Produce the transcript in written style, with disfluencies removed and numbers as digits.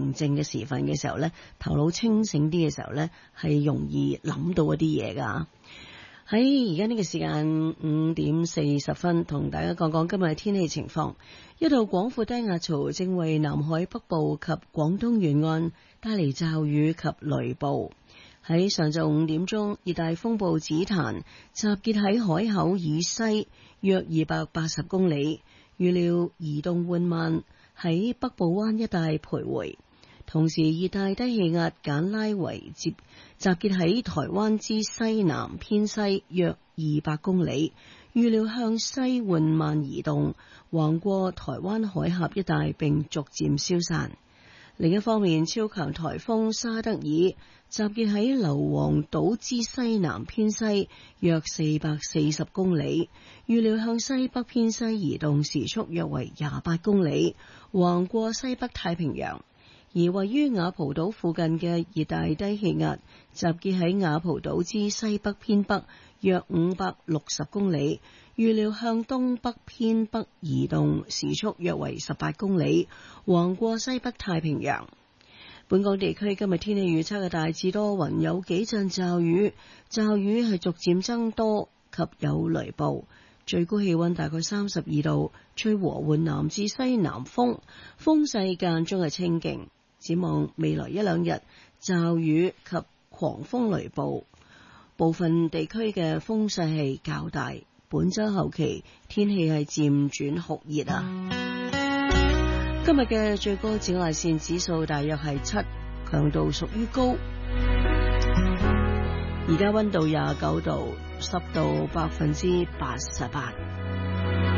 寧靜嘅時分嘅時候呢，頭腦清醒啲嘅時候呢，係容易諗到一啲嘢噶。喺而家呢個時間5:40，同大家講講今日嘅天氣情況。一道廣闊低壓槽正為南海北部及廣東沿岸帶嚟驟雨及雷暴。喺上晝5點鐘，熱帶風暴紫檀集結喺海口以西約280公里，預料移動緩慢，喺北部灣一帶徘徊。同時，熱帶低氣壓簡拉維集結喺台灣之西南偏西約200公里，預料向西緩慢移動，橫過台灣海峽一帶並逐漸消散。另一方面，超強颱風沙德爾集結喺硫磺島之西南偏西約440公里，預料向西北偏西移動，時速約為28公里，橫過西北太平洋。而位於雅蒲島附近嘅熱帶低氣壓集結喺雅蒲島之西北偏北約560公里，預料向東北偏北移動，時速約為18公里，橫過西北太平洋。本港地區今日天氣預測嘅大致多雲，有幾陣驟雨，驟雨係逐漸增多及有雷暴，最高氣溫大概32度，吹和緩南至西南風，風勢間中係清勁。展望未來一兩日，驟雨及狂風雷暴，部分地區嘅風勢係較大。本周後期天氣係漸轉酷熱啊！今日嘅最高紫外線指數大約係7，強度屬於高。而家溫度29度，濕度88%。